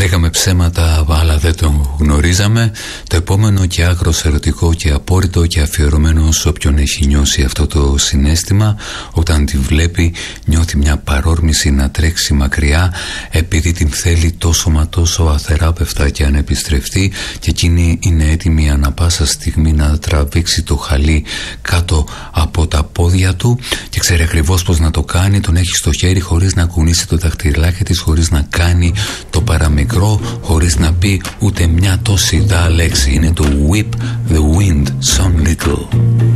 Λέγαμε ψέματα αλλά δεν το γνωρίζαμε. Το επόμενο και άκρος ερωτικό και απόρριτο και αφιερωμένο σε όποιον έχει νιώσει αυτό το συναίσθημα. Όταν τη βλέπει νιώθει μια παρόρμηση να τρέξει μακριά, επειδή την θέλει τόσο μα τόσο αθεράπευτα και ανεπιστρεφτή, και εκείνη είναι έτοιμη ανα πάσα στιγμή να τραβήξει το χαλί κάτω από τα πόδια του και ξέρει ακριβώς πως να το κάνει. Τον έχει στο χέρι χωρίς να κουνήσει το δαχτυλάκι της, χωρίς να κάνει το παραμικρό, χωρίς να πει ούτε μια τόση δα λέξη. Είναι το Whip the Wind So Little.